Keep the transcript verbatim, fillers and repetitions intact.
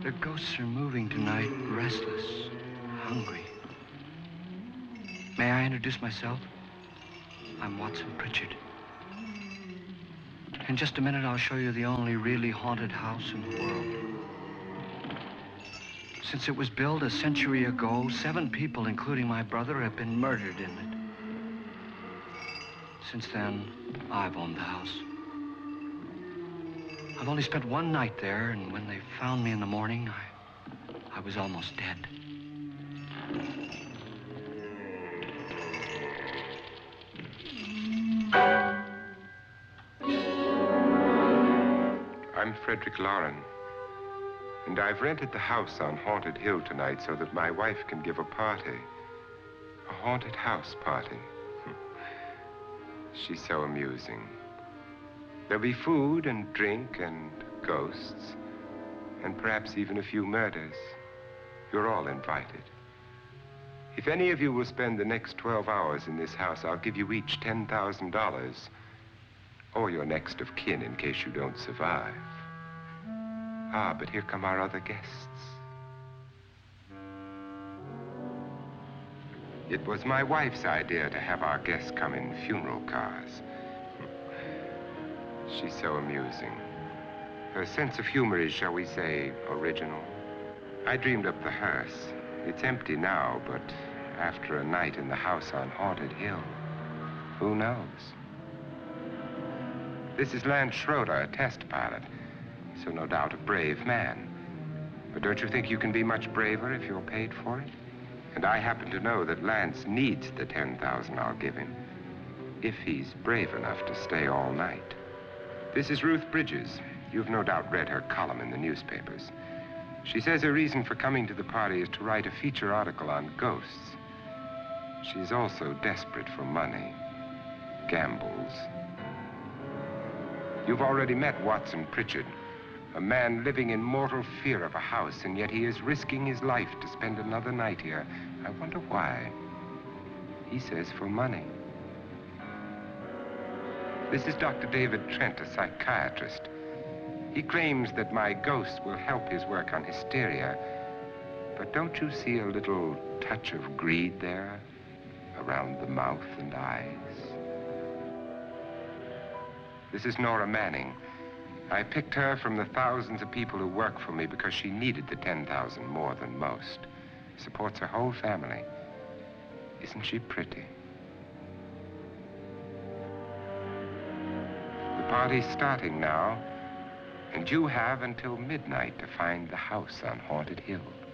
The ghosts are moving tonight, restless, hungry. May I introduce myself? I'm Watson Pritchard. In just a minute, I'll show you the only really haunted house in the world. Since it was built a century ago, seven people, including my brother, have been murdered in it. Since then, I've owned the house. I've only spent one night there, and when they found me in the morning, I, I was almost dead. I'm Frederick Loren, and I've rented the house on Haunted Hill tonight so that my wife can give a party. A haunted house party. She's so amusing. There'll be food and drink and ghosts, and perhaps even a few murders. You're all invited. If any of you will spend the next twelve hours in this house, I'll give you each ten thousand dollars, or your next of kin in case you don't survive. Ah, but here come our other guests. It was my wife's idea to have our guests come in funeral cars. She's so amusing. Her sense of humor is, shall we say, original. I dreamed up the hearse. It's empty now, but after a night in the house on Haunted Hill, who knows? This is Lance Schroeder, a test pilot, so no doubt a brave man. But don't you think you can be much braver if you're paid for it? And I happen to know that Lance needs the ten thousand I'll give him, if he's brave enough to stay all night. This is Ruth Bridges. You've no doubt read her column in the newspapers. She says her reason for coming to the party is to write a feature article on ghosts. She's also desperate for money, gambles. You've already met Watson Pritchard, a man living in mortal fear of a house, and yet he is risking his life to spend another night here. I wonder why. He says for money. This is Doctor David Trent, a psychiatrist. He claims that my ghost will help his work on hysteria. But don't you see a little touch of greed there around the mouth and eyes? This is Nora Manning. I picked her from the thousands of people who work for me because she needed the ten thousand more than most. Supports her whole family. Isn't she pretty? The party's starting now, and you have until midnight to find the house on Haunted Hill.